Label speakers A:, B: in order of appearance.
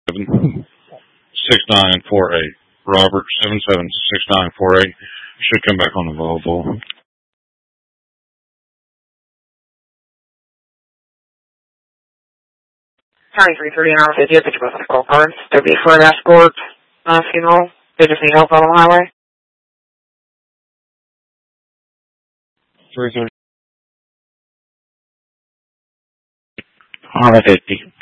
A: 76948. Robert 776948 should come back on available.
B: Sorry, 330 an hour 50. Did you both have call cards? There'll be a flight escort funeral. They just need help on the highway.
A: 330
B: on 50.